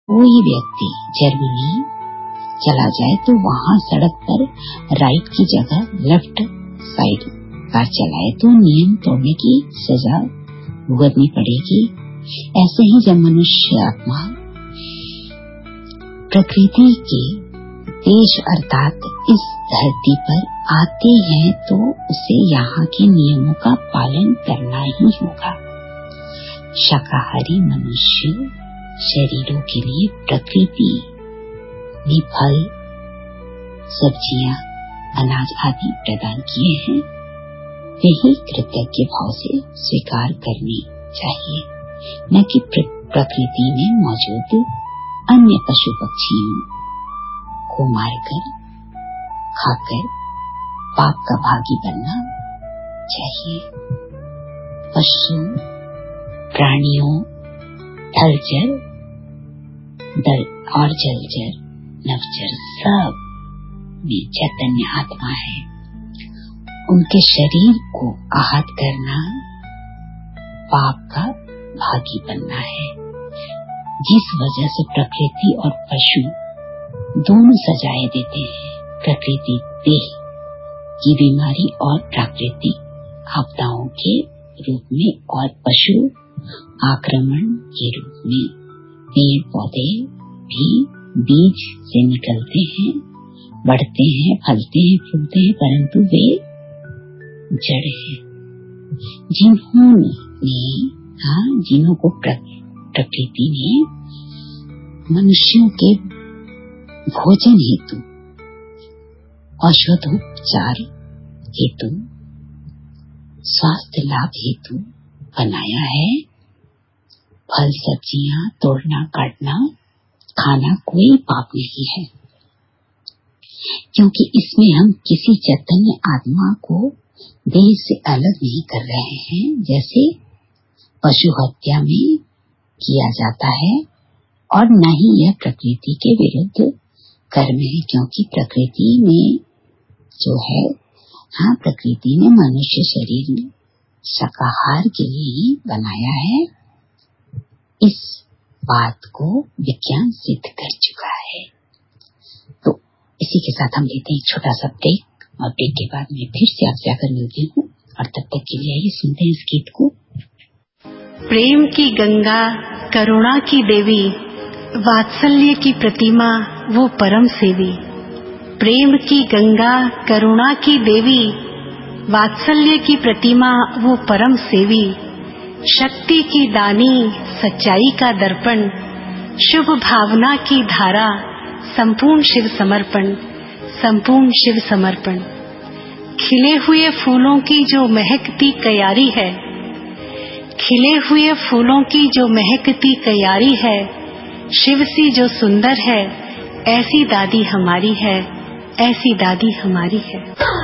कोई व्यक्ति जर्मनी चला जाए तो वहाँ सड़क पर राइट की जगह लेफ्ट साइड कार चलाए तो नियम तोड़ने की सजा भुगतनी पड़ेगी। ऐसे ही जब मनुष्य आत्मा प्रकृति के देश अर्थात इस धरती पर आते हैं तो उसे यहाँ के नियमों का पालन करना ही होगा। शाकाहारी मनुष्य शरीरों के लिए प्रकृति ने फल, सब्जियां, अनाज आदि प्रदान किए हैं, यही कृतज्ञ भाव से स्वीकार करनी चाहिए, न कि प्रकृति में मौजूद अन्य पशु पक्षियों को मारकर खाकर पाप का भागी बनना चाहिए। पशु प्राणियों, थलचर और जलचर, नवचर सब में चैतन्य आत्मा है। उनके शरीर को आहत करना पाप का भागी बनना है, जिस वजह से प्रकृति और पशु दोनों सजाएं देते हैं। प्रकृति देह की बीमारी और प्राकृतिक आपदाओं के रूप में और पशु आक्रमण के रूप में। पेड़ पौधे भी बीज से निकलते हैं, बढ़ते हैं, फलते हैं, फूलते हैं, परंतु वे जड़ हैं। जिन्हों को प्रकृति ने मनुष्यों के भोजन हेतु, औषधोपचार हेतु, स्वास्थ्य लाभ हेतु बनाया है। फल सब्जियां तोड़ना, काटना, खाना कोई पाप नहीं है, क्योंकि इसमें हम किसी चैतन्य आत्मा को देह से अलग नहीं कर रहे हैं, जैसे पशु हत्या में किया जाता है, और न ही यह प्रकृति के विरुद्ध कर्म है, क्योंकि प्रकृति में जो है, प्रकृति ने मनुष्य शरीर शाकाहार के लिए ही बनाया है। इस बात को विज्ञान सिद्ध कर चुका है। तो इसी के साथ हम लेते हैं छोटा सा ब्रेक, और ब्रेक के बाद में फिर से आपसे आकर मिलती हूँ, और तब तक के लिए आइए सुनते हैं इस गीत को। प्रेम की गंगा, करुणा की देवी, वात्सल्य की प्रतिमा, वो परम सेवी। प्रेम की गंगा, करुणा की देवी, वात्सल्य की प्रतिमा, वो परम सेवी। शक्ति की दानी, सच्चाई का दर्पण, शुभ भावना की धारा, संपूर्ण शिव समर्पण, संपूर्ण शिव समर्पण। खिले हुए फूलों की जो महकती क्यारी है, खिले हुए फूलों की जो महकती क्यारी है, शिव सी जो सुंदर है, ऐसी दादी हमारी है, ऐसी दादी हमारी है।